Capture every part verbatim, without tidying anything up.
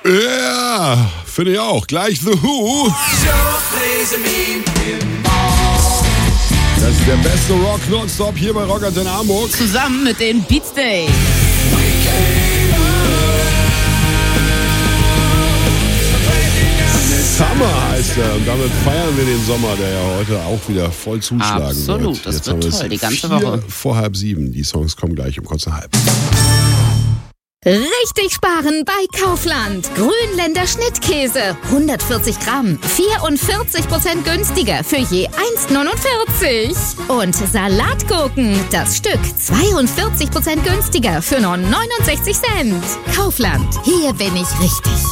Ja, finde ich auch. Gleich The Who. Das ist der beste Rock nonstop hier bei Rockantenne Hamburg. Zusammen mit den Beats Day. Summer heißt er und damit feiern wir den Sommer, der ja heute auch wieder voll zuschlagen Absolut, wird. das Jetzt wird haben wir toll, es die ganze vier Woche. Vor halb sieben. Die Songs kommen gleich um kurz nach halb. Richtig sparen bei Kaufland. Grünländer Schnittkäse. hundertvierzig Gramm. vierundvierzig Prozent günstiger für je eins neunundvierzig. Und Salatgurken. Das Stück zweiundvierzig Prozent günstiger für nur neunundsechzig Cent. Kaufland. Hier bin ich richtig.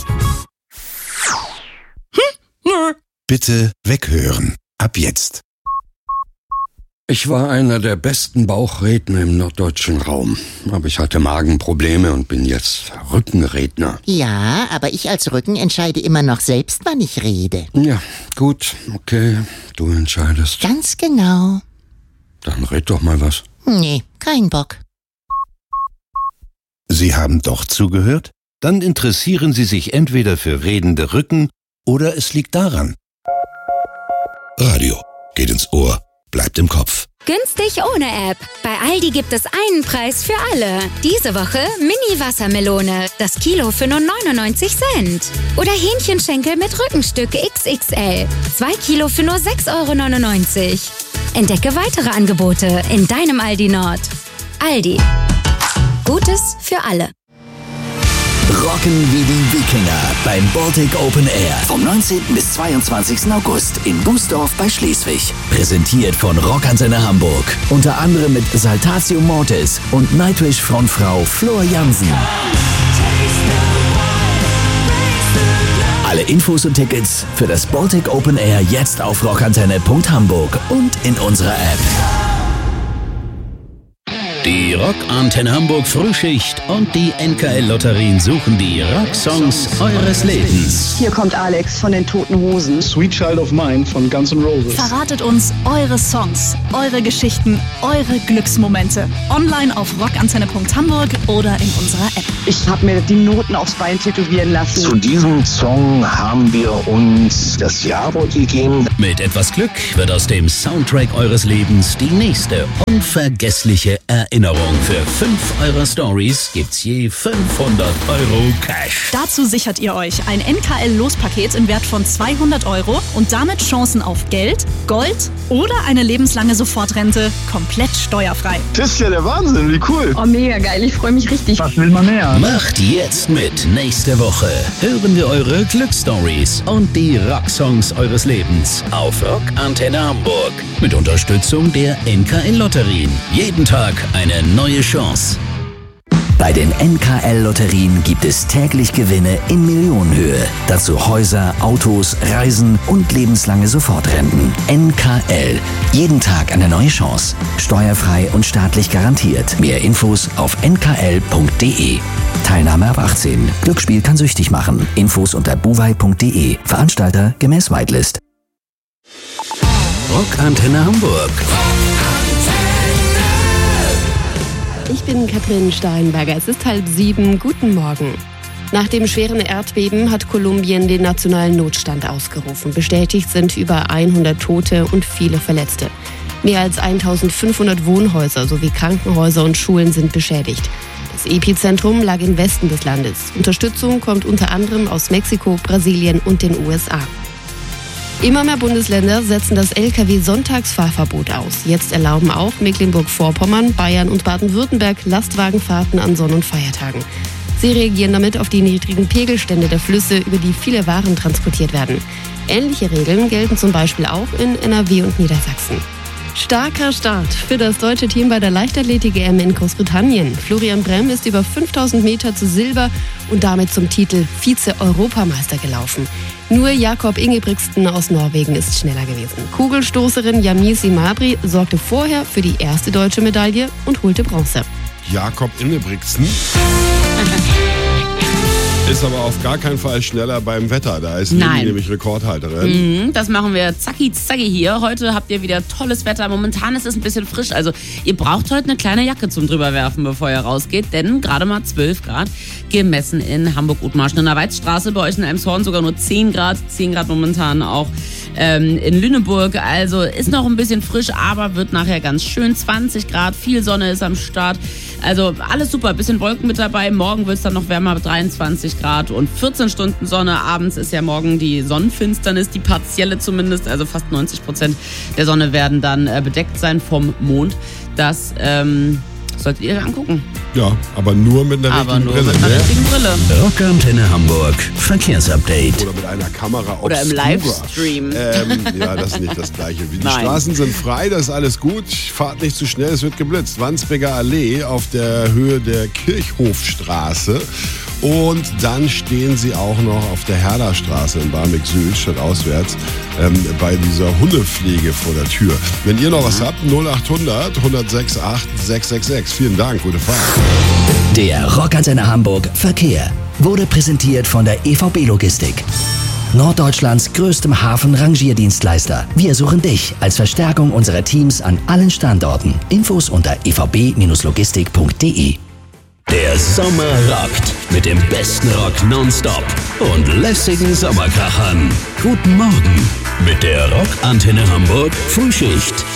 Bitte weghören. Ab jetzt. Ich war einer der besten Bauchredner im norddeutschen Raum. Aber ich hatte Magenprobleme und bin jetzt Rückenredner. Ja, aber ich als Rücken entscheide immer noch selbst, wann ich rede. Ja, gut, okay, du entscheidest. Ganz genau. Dann red doch mal was. Nee, kein Bock. Sie haben doch zugehört? Dann interessieren Sie sich entweder für redende Rücken oder es liegt daran. Radio geht ins Ohr, bleibt im Kopf. Günstig ohne App. Bei Aldi gibt es einen Preis für alle. Diese Woche Mini-Wassermelone. Das Kilo für nur neunundneunzig Cent. Oder Hähnchenschenkel mit Rückenstück X X L. Zwei Kilo für nur sechs Euro neunundneunzig. Entdecke weitere Angebote in deinem Aldi Nord. Aldi. Gutes für alle. Rocken wie die Wikinger beim Baltic Open Air vom neunzehnten bis zweiundzwanzigsten August in Bußdorf bei Schleswig. Präsentiert von Rockantenne Hamburg. Unter anderem mit Saltatio Mortis und Nightwish Frontfrau Flor Jansen. Alle Infos und Tickets für das Baltic Open Air jetzt auf rockantenne punkt hamburg und in unserer App. Die Rockantenne Hamburg Frühschicht und die N K L-Lotterien suchen die Rocksongs eures Lebens. Hier kommt Alex von den Toten Hosen. Sweet Child of Mine von Guns N' Roses. Verratet uns eure Songs, eure Geschichten, eure Glücksmomente. Online auf rockantenne punkt hamburg oder in unserer App. Ich habe mir die Noten aufs Bein tätowieren lassen. Zu diesem Song haben wir uns das Ja-Wort gegeben. Mit etwas Glück wird aus dem Soundtrack eures Lebens die nächste unvergessliche Erinnerung. Für fünf eurer Stories gibt's je fünfhundert Euro Cash. Dazu sichert ihr euch ein N K L-Lospaket im Wert von zweihundert Euro und damit Chancen auf Geld, Gold oder eine lebenslange Sofortrente komplett steuerfrei. Das ist ja der Wahnsinn, wie cool. Oh, mega geil, ich freue mich richtig. Was will man mehr? Macht jetzt mit. Nächste Woche hören wir eure Glücksstories und die Rocksongs eures Lebens auf Rockantenne Hamburg. Mit Unterstützung der N K L-Lotterien. Jeden Tag eine neue Chance. Bei den N K L-Lotterien gibt es täglich Gewinne in Millionenhöhe. Dazu Häuser, Autos, Reisen und lebenslange Sofortrenten. N K L. Jeden Tag eine neue Chance. Steuerfrei und staatlich garantiert. Mehr Infos auf n k l punkt d e. Teilnahme ab achtzehn. Glücksspiel kann süchtig machen. Infos unter buwei punkt d e. Veranstalter gemäß Whitelist. Rockantenne Hamburg. Ich bin Katrin Steinberger. Es ist halb sieben. Guten Morgen. Nach dem schweren Erdbeben hat Kolumbien den nationalen Notstand ausgerufen. Bestätigt sind über hundert Tote und viele Verletzte. Mehr als eintausendfünfhundert Wohnhäuser sowie Krankenhäuser und Schulen sind beschädigt. Das Epizentrum lag im Westen des Landes. Unterstützung kommt unter anderem aus Mexiko, Brasilien und den U S A. Immer mehr Bundesländer setzen das L K W-Sonntagsfahrverbot aus. Jetzt erlauben auch Mecklenburg-Vorpommern, Bayern und Baden-Württemberg Lastwagenfahrten an Sonn- und Feiertagen. Sie reagieren damit auf die niedrigen Pegelstände der Flüsse, über die viele Waren transportiert werden. Ähnliche Regeln gelten zum Beispiel auch in N R W und Niedersachsen. Starker Start für das deutsche Team bei der Leichtathletik-E M in Großbritannien. Florian Brehm ist über fünftausend Meter zu Silber und damit zum Titel Vize-Europameister gelaufen. Nur Jakob Ingebrigtsen aus Norwegen ist schneller gewesen. Kugelstoßerin Yamisi Mabry sorgte vorher für die erste deutsche Medaille und holte Bronze. Jakob Ingebrigtsen Ist aber auf gar keinen Fall schneller beim Wetter. Da ist Nein. Lili nämlich Rekordhalterin. Mhm, das machen wir zacki zacki hier. Heute habt ihr wieder tolles Wetter. Momentan ist es ein bisschen frisch. Also ihr braucht heute eine kleine Jacke zum drüberwerfen, bevor ihr rausgeht. Denn gerade mal zwölf Grad gemessen in Hamburg-Othmarschen. In der Weizstraße, bei euch in Elmshorn sogar nur zehn Grad. zehn Grad momentan auch ähm, in Lüneburg. Also ist noch ein bisschen frisch, aber wird nachher ganz schön. zwanzig Grad, viel Sonne ist am Start. Also alles super, bisschen Wolken mit dabei. Morgen wird es dann noch wärmer, dreiundzwanzig Grad und vierzehn Stunden Sonne. Abends ist ja morgen die Sonnenfinsternis, die partielle zumindest. Also fast neunzig Prozent der Sonne werden dann äh, bedeckt sein vom Mond. Das ähm, solltet ihr angucken. Ja, aber nur mit einer aber richtigen nur Brille. mit einer ne? richtigen Brille. Rockantenne Hamburg Verkehrsupdate. Oder mit einer Kamera Oder im obscura. Livestream. Ähm, ja, das ist nicht das Gleiche. Die Nein. Straßen sind frei, das ist alles gut. Fahrt nicht zu schnell, es wird geblitzt. Wandsbeker Allee auf der Höhe der Kirchhofstraße. Und dann stehen sie auch noch auf der Herderstraße in Barmbek Süd, statt auswärts, ähm, bei dieser Hundepflege vor der Tür. Wenn ihr noch was habt, null acht hundert, hundertsechs acht sechs sechs sechs. Vielen Dank, gute Fahrt. Der Rockantenne Hamburg Verkehr wurde präsentiert von der E V B Logistik. Norddeutschlands größtem Hafen-Rangierdienstleister. Wir suchen dich als Verstärkung unserer Teams an allen Standorten. Infos unter e v b logistik punkt d e. Der Sommer rockt mit dem besten Rock nonstop und lässigen Sommerkrachern. Guten Morgen mit der Rockantenne Hamburg Frühschicht.